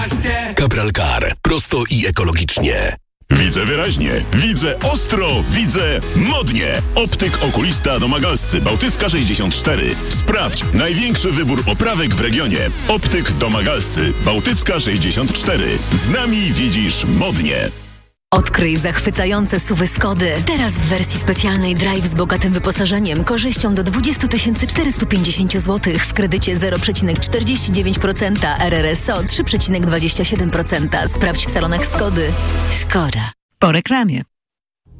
Cabral Car. Prosto i ekologicznie. Widzę wyraźnie, widzę ostro, widzę modnie. Optyk okulista Domagalscy, Bałtycka 64. Sprawdź największy wybór oprawek w regionie. Optyk Domagalscy, Bałtycka 64. Z nami widzisz modnie. Odkryj zachwycające SUV-y Skody. Teraz w wersji specjalnej Drive z bogatym wyposażeniem, korzyścią do 20 450 zł w kredycie 0,49%, RRSO 3,27%. Sprawdź w salonach Skody. Szkoda. Po reklamie.